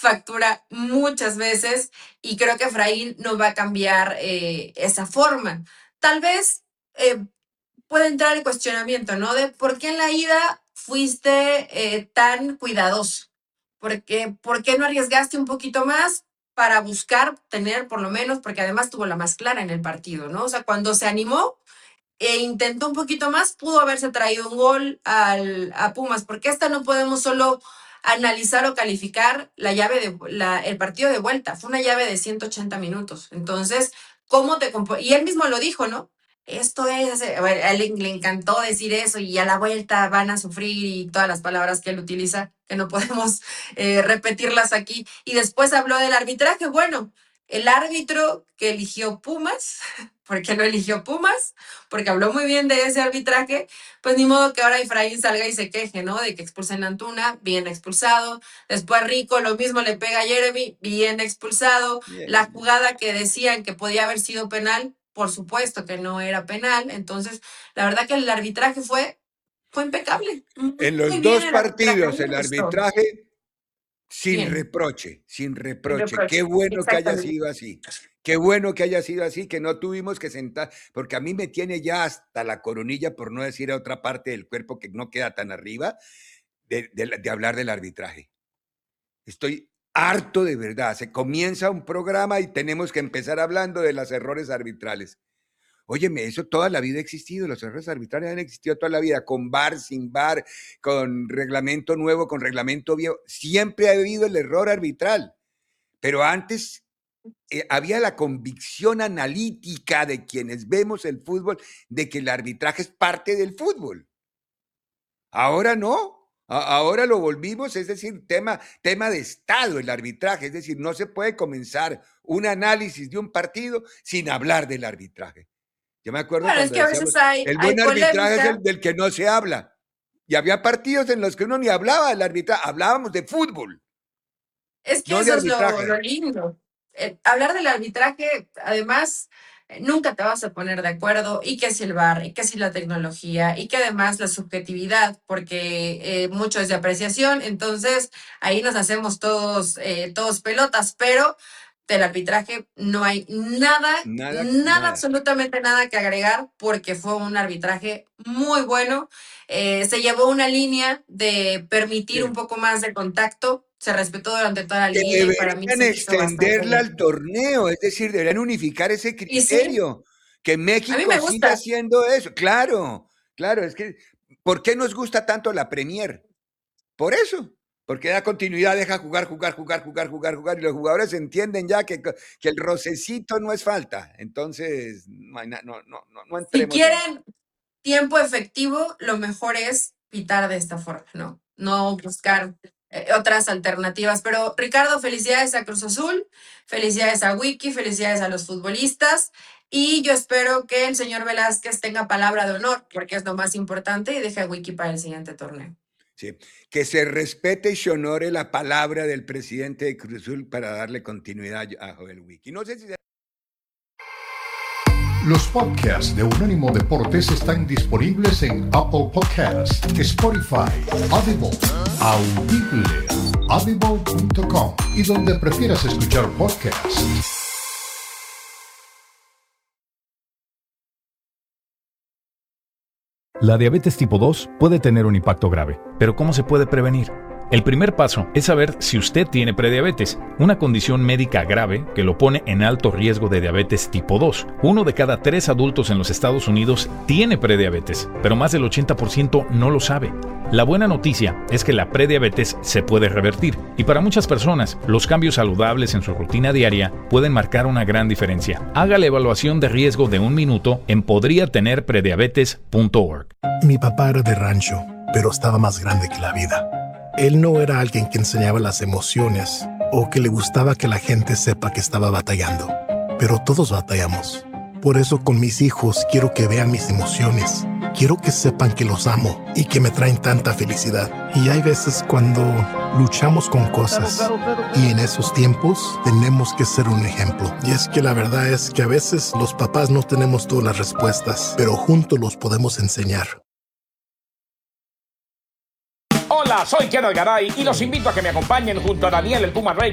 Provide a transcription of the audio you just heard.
factura muchas veces y creo que Efraín no va a cambiar esa forma. Tal vez puede entrar el cuestionamiento, ¿no? De por qué en la ida fuiste tan cuidadoso. ¿Por qué no arriesgaste un poquito más para buscar tener por lo menos, porque además tuvo la más clara en el partido, ¿no? O sea, cuando se animó e intentó un poquito más, pudo haberse traído un gol a Pumas, porque esta no podemos solo analizar o calificar el partido de vuelta. Fue una llave de 180 minutos. Entonces, y él mismo lo dijo, ¿no? Esto es, a él le encantó decir eso y a la vuelta van a sufrir y todas las palabras que él utiliza, que no podemos repetirlas aquí. Y después habló del arbitraje. Bueno, el árbitro que eligió Pumas, porque no eligió Pumas, porque habló muy bien de ese arbitraje, pues ni modo que ahora Efraín salga y se queje, ¿no? De que expulsen a Antuna, bien expulsado. Después Rico, lo mismo le pega a Jeremy, bien expulsado. Bien. La jugada que decían que podía haber sido penal, por supuesto que no era penal. Entonces, la verdad que el arbitraje fue impecable. En los dos partidos, el arbitraje sin reproche. Qué bueno que haya sido así. Qué bueno que haya sido así, que no tuvimos que sentar, porque a mí me tiene ya hasta la coronilla, por no decir a otra parte del cuerpo que no queda tan arriba, de hablar del arbitraje. Estoy harto de verdad. Se comienza un programa y tenemos que empezar hablando de los errores arbitrales. Óyeme, eso toda la vida ha existido, los errores arbitrales han existido toda la vida, con VAR, sin VAR, con reglamento nuevo, con reglamento viejo, siempre ha habido el error arbitral, pero antes había la convicción analítica de quienes vemos el fútbol de que el arbitraje es parte del fútbol. Ahora no, ahora lo volvimos, es decir, tema de Estado el arbitraje, es decir, no se puede comenzar un análisis de un partido sin hablar del arbitraje. Yo me acuerdo cuando es que a veces el buen arbitraje es el del que no se habla. Y había partidos en los que uno ni hablaba del arbitraje, hablábamos de fútbol. Es que no eso es lo lindo. Hablar del arbitraje, además, nunca te vas a poner de acuerdo, y que si el VAR, y que si la tecnología, y que además la subjetividad, porque mucho es de apreciación, entonces ahí nos hacemos todos pelotas, pero del arbitraje no hay nada, absolutamente nada que agregar, porque fue un arbitraje muy bueno. Se llevó una línea de permitir un poco más de contacto, se respetó durante toda la liga y para mí deberían extenderla al torneo, es decir, deberían unificar ese criterio, que México siga haciendo eso. Claro, es que, ¿por qué nos gusta tanto la Premier? Por eso. Porque da continuidad, deja jugar, y los jugadores entienden ya que el rocecito no es falta. Entonces, no entremos. Si quieren tiempo efectivo, lo mejor es pitar de esta forma, ¿no? No buscar otras alternativas. Pero, Ricardo, felicidades a Cruz Azul, felicidades a Wiki, felicidades a los futbolistas. Y yo espero que el señor Velázquez tenga palabra de honor, porque es lo más importante, y deje a Wiki para el siguiente torneo. Sí, que se respete y se honore la palabra del presidente de Cruz Azul para darle continuidad a Joel Wiki. No sé si Los podcasts de Unánimo Deportes están disponibles en Apple Podcasts, Spotify, Audible, audible.com y donde prefieras escuchar podcasts. La diabetes tipo 2 puede tener un impacto grave, pero ¿cómo se puede prevenir? El primer paso es saber si usted tiene prediabetes, una condición médica grave que lo pone en alto riesgo de diabetes tipo 2. 1 de cada 3 adultos en los Estados Unidos tiene prediabetes, pero más del 80% no lo sabe. La buena noticia es que la prediabetes se puede revertir, y para muchas personas, los cambios saludables en su rutina diaria pueden marcar una gran diferencia. Haga la evaluación de riesgo de 1 minuto en podriatenerprediabetes.org. Mi papá era de rancho, pero estaba más grande que la vida. Él no era alguien que enseñaba las emociones o que le gustaba que la gente sepa que estaba batallando. Pero todos batallamos. Por eso con mis hijos quiero que vean mis emociones. Quiero que sepan que los amo y que me traen tanta felicidad. Y hay veces cuando luchamos con cosas y en esos tiempos tenemos que ser un ejemplo. Y es que la verdad es que a veces los papás no tenemos todas las respuestas, pero juntos los podemos enseñar. Hola, soy Ken Garay y los invito a que me acompañen junto a Daniel el Puma Rey